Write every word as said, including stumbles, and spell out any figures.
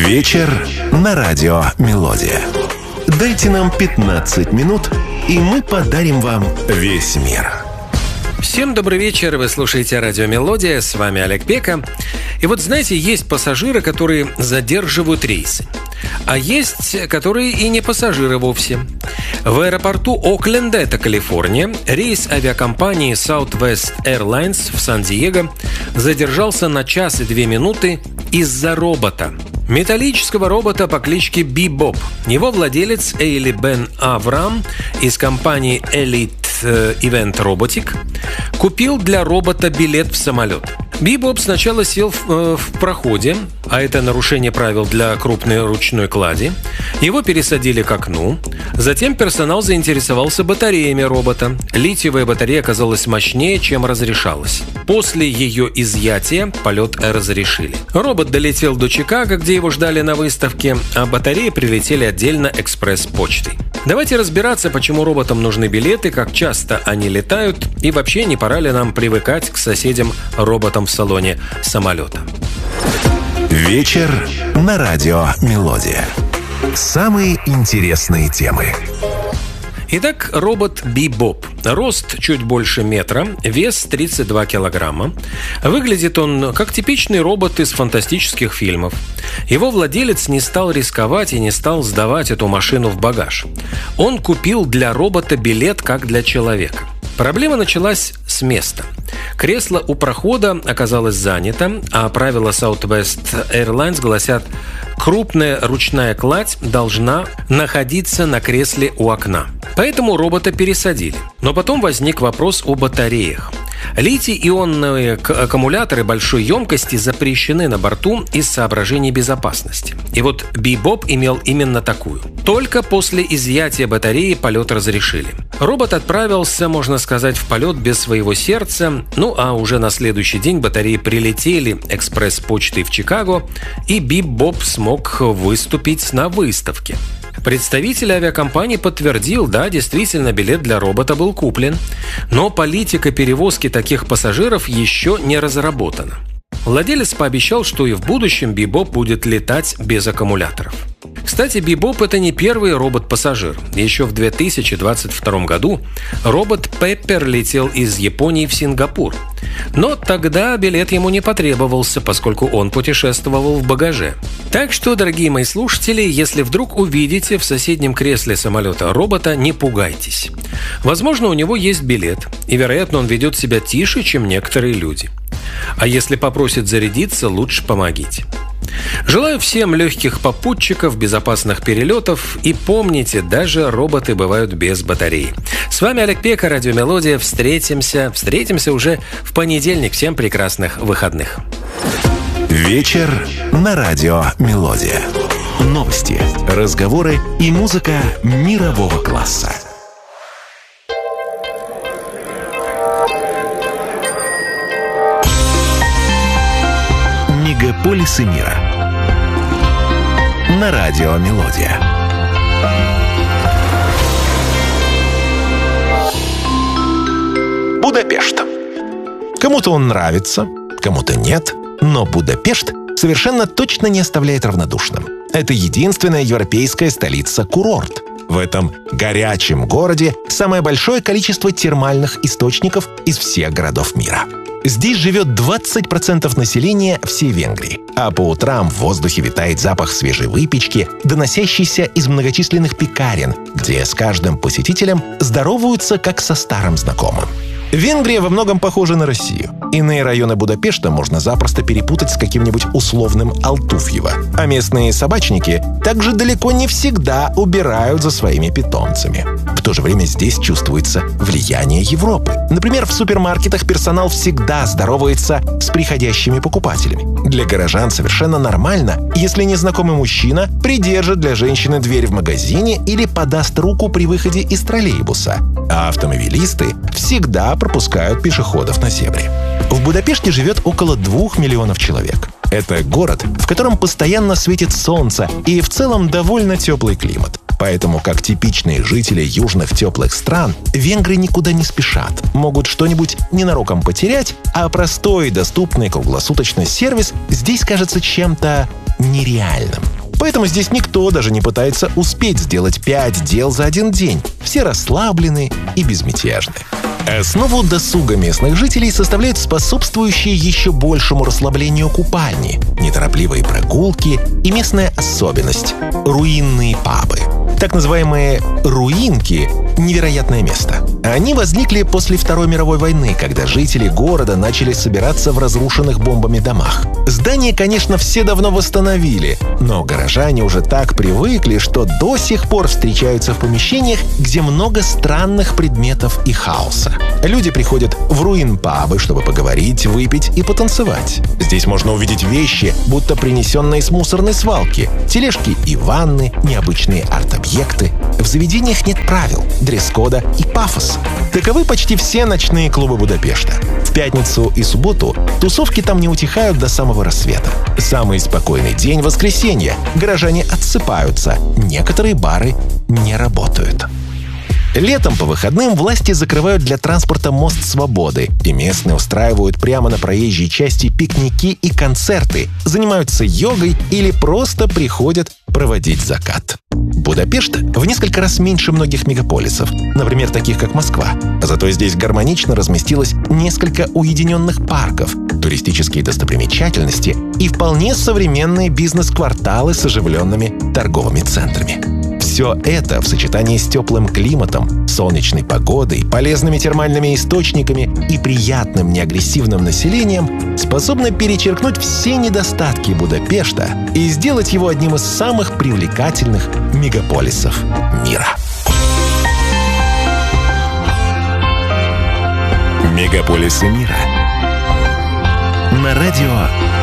Вечер на радио «Мелодия». Дайте нам пятнадцать минут, и мы подарим вам весь мир. Всем добрый вечер, вы слушаете радио «Мелодия», с вами Олег Пека. И вот знаете, есть пассажиры, которые задерживают рейсы, а есть, которые и не пассажиры вовсе. В аэропорту Окленда, это Калифорния, рейс авиакомпании Southwest Airlines в Сан-Диего задержался на час и две минуты из-за робота. Металлического робота по кличке Би-Боб. Его владелец Эйли Бен Авраам из компании Elite Event Robotic купил для робота билет в самолет. Би-Боб сначала сел в, э, в проходе, а это нарушение правил для крупной ручной клади. Его пересадили к окну. Затем персонал заинтересовался батареями робота. Литиевая батарея оказалась мощнее, чем разрешалось. После ее изъятия полет разрешили. Робот долетел до Чикаго, где его ждали на выставке, а батареи прилетели отдельно экспресс-почтой. Давайте разбираться, почему роботам нужны билеты, как часто они летают, и вообще не пора ли нам привыкать к соседям-роботам в салоне самолета. Вечер на радио «Мелодия». Самые интересные темы. Итак, робот Би-Боб. Рост чуть больше метра, вес тридцать два килограмма. Выглядит он как типичный робот из фантастических фильмов. Его владелец не стал рисковать и не стал сдавать эту машину в багаж. Он купил для робота билет, как для человека. Проблема началась с места. Кресло у прохода оказалось занято, а правила Southwest Airlines гласят: крупная ручная кладь должна находиться на кресле у окна. Поэтому робота пересадили. Но потом возник вопрос о батареях. Литий-ионные аккумуляторы большой емкости запрещены на борту из соображений безопасности. И вот Би-Боб имел именно такую. Только после изъятия батареи полет разрешили. Робот отправился, можно сказать, в полет без своего сердца. Ну а уже на следующий день батареи прилетели экспресс-почтой в Чикаго, и Би-Боб смог выступить на выставке. Представитель авиакомпании подтвердил, да, действительно, билет для робота был куплен, но политика перевозки таких пассажиров еще не разработана. Владелец пообещал, что и в будущем Би-Боб будет летать без аккумуляторов. Кстати, Би-Боб – это не первый робот-пассажир. Еще в две тысячи двадцать втором году робот Пеппер летел из Японии в Сингапур. Но тогда билет ему не потребовался, поскольку он путешествовал в багаже. Так что, дорогие мои слушатели, если вдруг увидите в соседнем кресле самолета робота, не пугайтесь. Возможно, у него есть билет, и, вероятно, он ведет себя тише, чем некоторые люди. А если попросит зарядиться, лучше помогите. Желаю всем легких попутчиков, безопасных перелетов, и помните, даже роботы бывают без батареи. С вами Олег Пека, радио «Мелодия». Встретимся, встретимся уже в понедельник. Всем прекрасных выходных. Вечер на радио «Мелодия». Новости, разговоры и музыка мирового класса. Мегаполисы мира. На радио «Мелодия». Будапешт. Кому-то он нравится, кому-то нет, но Будапешт совершенно точно не оставляет равнодушным. Это единственная европейская столица-курорт. В этом горячем городе самое большое количество термальных источников из всех городов мира. Здесь живет двадцать процентов населения всей Венгрии, а по утрам в воздухе витает запах свежей выпечки, доносящийся из многочисленных пекарен, где с каждым посетителем здороваются как со старым знакомым. Венгрия во многом похожа на Россию. Иные районы Будапешта можно запросто перепутать с каким-нибудь условным Алтуфьево. А местные собачники также далеко не всегда убирают за своими питомцами. В то же время здесь чувствуется влияние Европы. Например, в супермаркетах персонал всегда здоровается с приходящими покупателями. Для горожан совершенно нормально, если незнакомый мужчина придержит для женщины дверь в магазине или подаст руку при выходе из троллейбуса. А автомобилисты всегда пропускают пешеходов на зебре. В Будапеште живет около двух миллионов человек. Это город, в котором постоянно светит солнце и в целом довольно теплый климат. Поэтому, как типичные жители южных теплых стран, венгры никуда не спешат, могут что-нибудь ненароком потерять, а простой и доступный круглосуточный сервис здесь кажется чем-то нереальным. Поэтому здесь никто даже не пытается успеть сделать пять дел за один день. Все расслаблены и безмятежны. Основу досуга местных жителей составляют способствующие еще большему расслаблению купальни, неторопливые прогулки и местная особенность – руинные пабы. Так называемые «руинки» — невероятное место. Они возникли после Второй мировой войны, когда жители города начали собираться в разрушенных бомбами домах. Здания, конечно, все давно восстановили, но горожане уже так привыкли, что до сих пор встречаются в помещениях, где много странных предметов и хаоса. Люди приходят в руин-пабы, чтобы поговорить, выпить и потанцевать. Здесь можно увидеть вещи, будто принесенные с мусорной свалки, тележки и ванны, необычные арт-объекты. В заведениях нет правил, дресс-кода и пафос. Таковы почти все ночные клубы Будапешта. В пятницу и субботу тусовки там не утихают до самого рассвета. Самый спокойный день — воскресенье. Горожане отсыпаются, некоторые бары не работают. Летом по выходным власти закрывают для транспорта мост Свободы, и местные устраивают прямо на проезжей части пикники и концерты, занимаются йогой или просто приходят проводить закат. Будапешт в несколько раз меньше многих мегаполисов, например, таких как Москва. Зато здесь гармонично разместилось несколько уединенных парков, туристические достопримечательности и вполне современные бизнес-кварталы с оживленными торговыми центрами. Все это в сочетании с теплым климатом, солнечной погодой, полезными термальными источниками и приятным неагрессивным населением способно перечеркнуть все недостатки Будапешта и сделать его одним из самых привлекательных мегаполисов мира. Мегаполисы мира на радио